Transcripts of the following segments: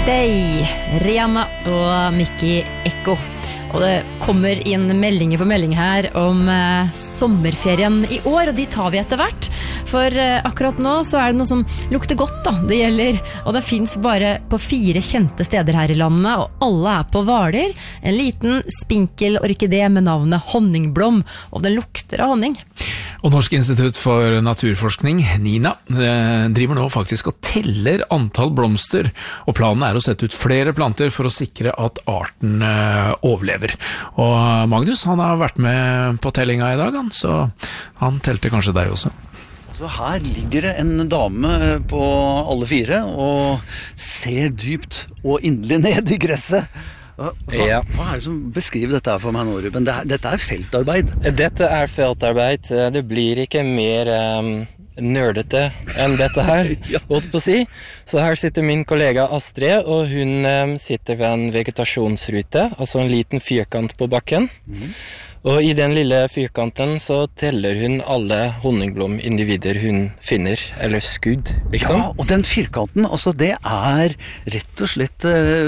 Day, Rihanna og Mickey Ekko. Og det kommer inn meldinger på melding her om sommerferien i år, og de tar vi etter hvert. For akkurat nå så det noe som lukter godt da, det gjelder, og det finnes bare på 4 kjente steder her i landet, og alle på Hvaler. En liten spinkel orkidé med navnet Honningblom, og den lukter av honning. Og Norsk institutt for naturforskning, NINA, driver nå faktisk og teller antall blomster, og planen å sette ut flere planter for å sikre at arten overlever. Og Magnus, han har vært med på tellinga i dag, så han telte kanskje deg også. Så her ligger det en dame på alle 4 og ser dypt og inderlig ned i gresset. Hva det som beskriver dette her for meg nå, Ruben? Dette feltarbeid. Dette feltarbeid. Det blir ikke mer nerdete enn dette her, holdt på å si. Så her sitter min kollega Astrid, og hun sitter ved en vegetasjonsrute, altså en liten firkant på bakken. Og i den lille fyrkanten så teller hun alle honningblomindivider hun finner, eller skudd, liksom. Ja, og den firkanten, altså det rett og slett,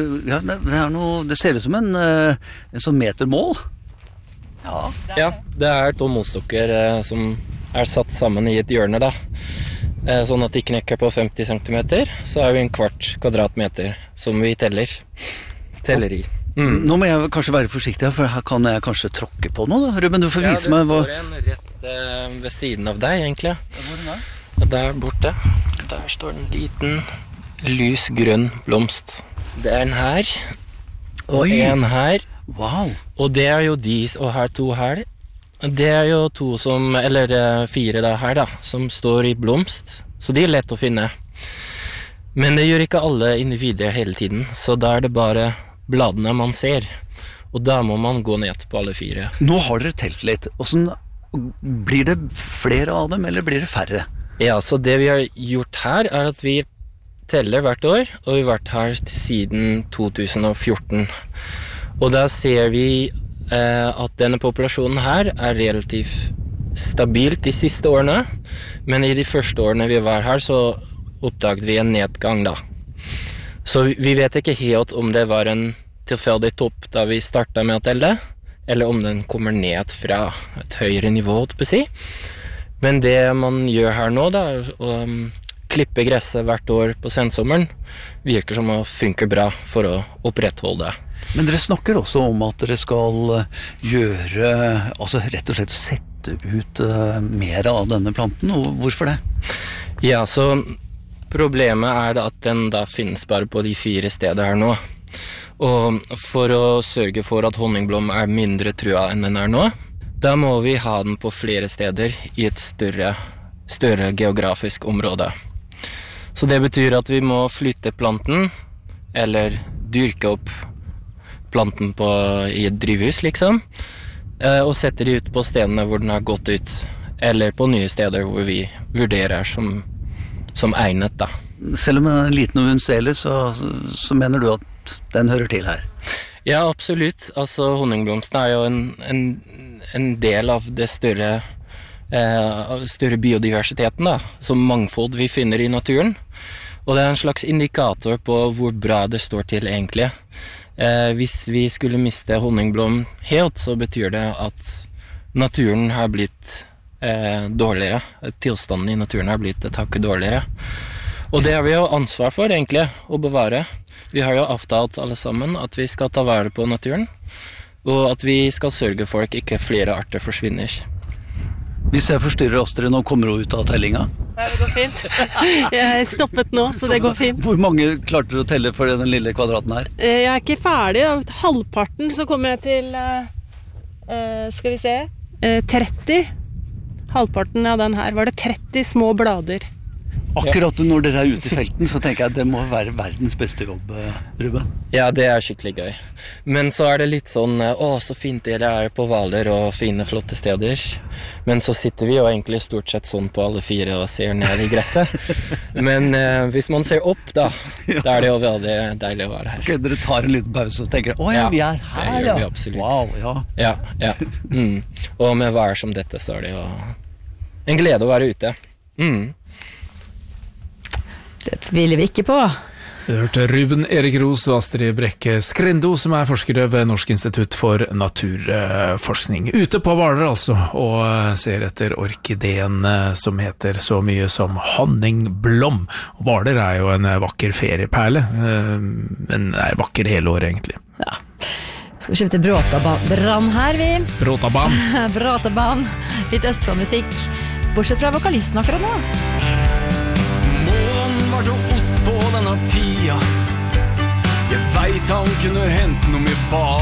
det ser ut som en sånn metermål. Ja, det 2 målstokker som satt sammen i et hjørne da. Sånn at de knekker på 50 centimeter, så har vi en kvart kvadratmeter som vi teller i. Nå må jeg kanskje være forsiktig, for her kan jeg kanskje tråkke på noe da. Ruben, du får vise meg hva... Ja, det står en rett ved siden av deg, egentlig. Der borte. Der står en liten lysgrønn blomst. Det en her, og en her. Wow! Og det jo de, og her 2 her. Det jo 2 som, eller 4 da her da, som står i blomst. Så de lett å finne. Men det gjør ikke alle individer hele tiden, så da det bare bladene man ser, og da må man gå ned på alle 4. Nå har dere telt litt. Blir det flere av dem, eller blir det færre? Ja, så det vi har gjort her at vi teller hvert år, og vi har vært her siden 2014. Og da ser vi at denne populasjonen her relativt stabilt de siste årene, men i de første årene vi var her, så oppdaget vi en nedgang da. Så vi vet ikke helt om det var en tilfeldig topp da vi startet med å telle, eller om den kommer ned fra et høyere nivå, på å si. Men det man gjør her nå da, å klippe gresset hvert år på sensommeren, virker som å funke bra for å opprettholde det. Men dere snakker også om at dere skal gjøre, altså rett og slett sette ut mer av denne planten, og hvorfor det? Ja, så... Problemet at den da finnes bare på de 4 steder her nå. Og for å sørge for at honningblom mindre trua enn den nå, da må vi ha den på flere steder i et større geografisk område. Så det betyr at vi må flytte planten, eller dyrke opp planten i et drivhus, liksom, og sette de ut på stedene hvor den har gått ut, eller på nye steder hvor vi vurderer som egnet da. Selv om den en liten unselig, så mener du at den hører til her? Ja, absolutt. Altså, honningblomsten jo en del av det større biodiversiteten da, som mangfold vi finner i naturen. Og det en slags indikator på hvor bra det står til egentlig. Hvis vi skulle miste honningblom helt, så betyr det at naturen har blitt dårligere. Tilstanden i naturen har blitt et hakket dårligere. Og det har vi jo ansvar for egentlig, å bevare. Vi har jo avtalt alle sammen at vi skal ta vare på naturen, og at vi skal sørge for at ikke flere arter forsvinner. Hvis jeg forstyrrer Astrid nå, kommer hun ut av tellinga? Ja, det går fint. Jeg stoppet nå, så det går fint. Hvor mange klarte du å telle for den lille kvadraten her? Jeg ikke ferdig. Halvparten så kommer jeg til, skal vi se, 30. Halvparten av den her var det 30 små blader. Akkurat når dere ute i felten, så tenker jeg at det må være verdens beste jobb, Ruben. Ja, det skikkelig gøy. Men så det litt sånn, så fint dere på Hvaler og fine, flotte steder. Men så sitter vi jo egentlig stort sett sånn på alle 4 og ser ned i gresset. Men hvis man ser opp da det jo veldig deilig å være her. Okay, dere tar en liten pause og tenker, vi her, ja. Det gjør vi absolutt. Wow, ja. Ja. Og med vær som dette, så det jo en glede å være ute. Det tviler vi ikke på. Du hørte Ruben Erik Ros og Astrid Brekke Skrendo, som forskere ved Norsk institutt for naturforskning. Ute på Hvaler altså, og ser etter orkideen som heter så mye som honningblom. Hvaler jo en vakker ferieperle, men vakker hele året egentlig. Ja. Skal vi skifte til Bråtaban her, vi. Bråtaban. Bråtaban. Litt Østfold-musikk. Bortsett fra vokalisten akkurat nå. Var det ost på denne tida? Jeg vet han kunne hente noe med bad.